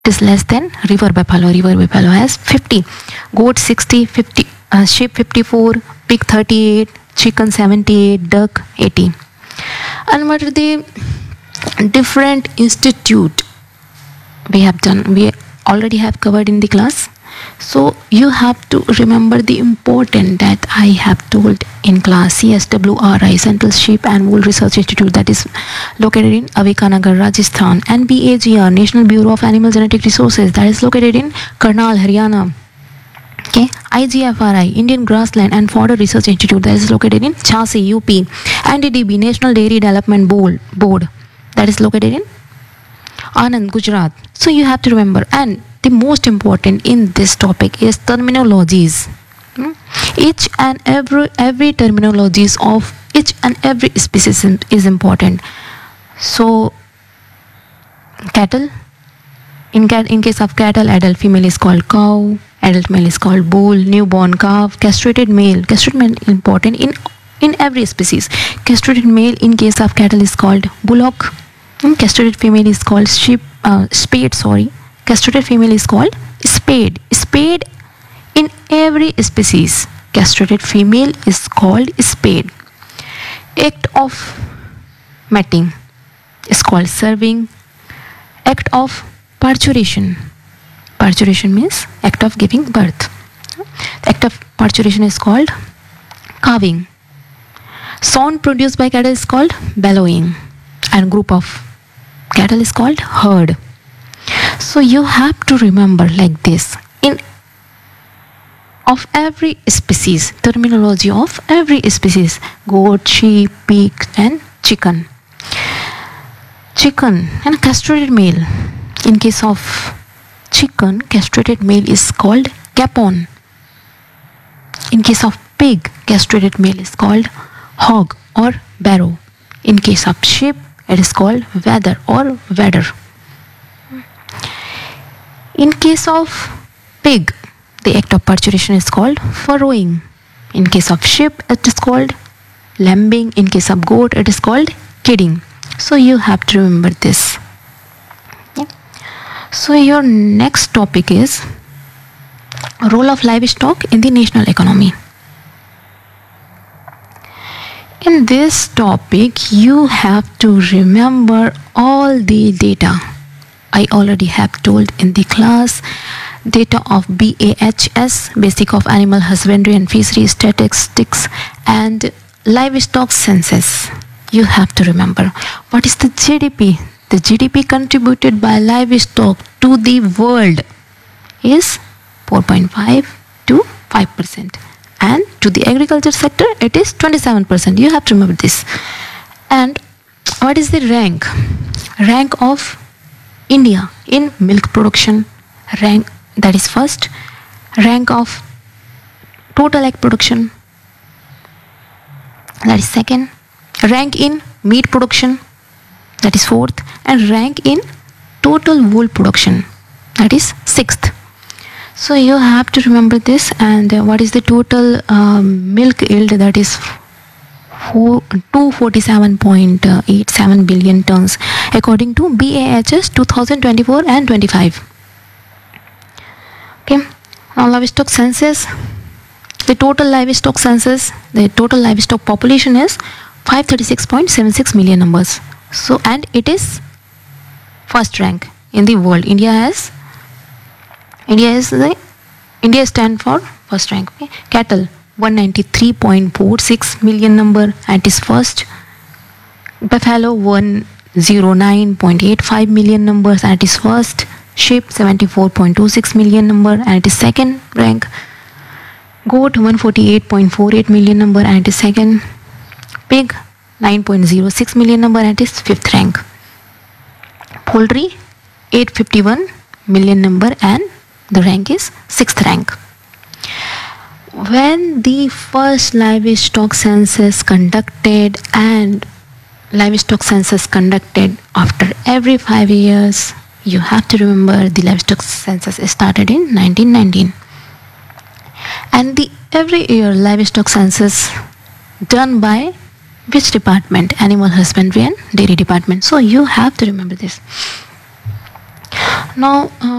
It is less than river buffalo. River buffalo has 50, goat 60, 50, sheep 54, pig 38, chicken 78, duck 80. And what are the different institute we have done? We already have covered in the class. So you have to remember the important that I have told in class. CSWRI, Central Sheep and Wool Research Institute, that is located in Avikanagar, Rajasthan. And BAGR, National Bureau of Animal Genetic Resources, that is located in Karnal, Haryana. Okay, IGFRI, Indian Grassland and Fodder Research Institute, that is located in Jhansi, UP. NDDB, National Dairy Development Board, that is located in Anand, Gujarat. So you have to remember. And the most important in this topic is terminologies. Each and every terminologies of each and every species is important. So cattle, in case of cattle, adult female is called cow, adult male is called bull, newborn calf, castrated male important in every species. Castrated male in case of cattle is called bullock. Castrated female is called spade. Castrated female is called spade. Spade in every species. Castrated female is called spade. Act of mating is called serving. Act of parturition. Parturition means act of giving birth. The act of parturition is called calving. Sound produced by cattle is called bellowing. And group of cattle is called herd. So you have to remember like this. Of every species, terminology of every species: goat, sheep, pig and chicken. Chicken and castrated male. In case of chicken, castrated male is called capon. In case of pig, castrated male is called hog or barrow. In case of sheep, it is called wether or wedder. In case of pig, the act of parturition is called furrowing. In case of sheep, it is called lambing. In case of goat, it is called kidding. So you have to remember this. Yeah. So your next topic is role of livestock in the national economy. In this topic, you have to remember all the data I already have told in the class. Data of BAHS, Basic of Animal Husbandry and Fishery Statistics, and livestock census. You have to remember. What is the GDP? The GDP contributed by livestock to the world is 4.5 to 5%. And to the agriculture sector, it is 27%. You have to remember this. And what is the rank? Rank of India in milk production. Rank, that is first. Rank of total egg production, that is second. Rank in meat production, that is fourth. And rank in total wool production, that is sixth. So you have to remember this. And what is the total milk yield? That is 247.87 billion tons according to BAHS 2024 and 25. Okay, now livestock census. The total livestock census, the total livestock population is 536.76 million numbers. So, and it is first rank in the world. India stand for first rank. Okay. Cattle 193.46 million number and it is first. Buffalo 109.85 million numbers and it is first. Sheep 74.26 million number and it is second rank. Goat 148.48 million number and it is second. Pig 9.06 million number and it is fifth rank. Poultry 851 million number and the rank is sixth rank. When the first livestock census conducted, and livestock census conducted after every 5 years, you have to remember the livestock census started in 1919. And the every year livestock census done by which department? Animal Husbandry and Dairy Department. So you have to remember this. Now